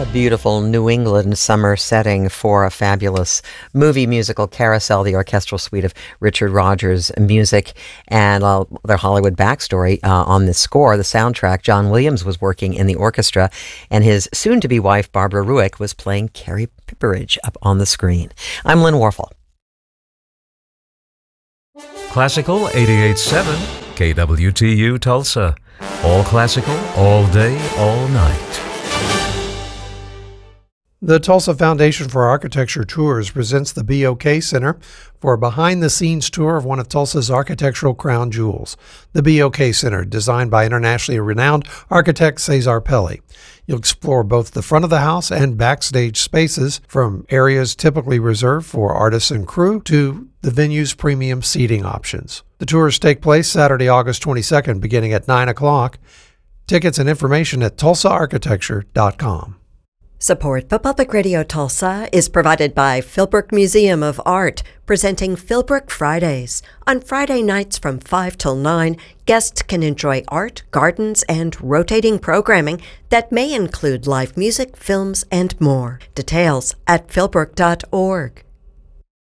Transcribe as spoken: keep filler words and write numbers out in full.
A beautiful New England summer setting for a fabulous movie musical, Carousel, the orchestral suite of Richard Rodgers' music, and uh, their Hollywood backstory uh, on the score, the soundtrack. John Williams was working in the orchestra, and his soon-to-be wife, Barbara Ruick, was playing Carrie Pipperidge up on the screen. I'm Lynn Warfel. Classical eighty-eight point seven, K W T U Tulsa. All classical, all day, all night. The Tulsa Foundation for Architecture Tours presents the B O K Center for a behind-the-scenes tour of one of Tulsa's architectural crown jewels, the B O K Center, designed by internationally renowned architect Cesar Pelli. You'll explore both the front of the house and backstage spaces, from areas typically reserved for artists and crew to the venue's premium seating options. The tours take place Saturday, August twenty-second, beginning at nine o'clock. Tickets and information at tulsa architecture dot com. Support for Public Radio Tulsa is provided by Philbrook Museum of Art, presenting Philbrook Fridays. On Friday nights from five till nine, guests can enjoy art, gardens, and rotating programming that may include live music, films, and more. Details at philbrook dot org.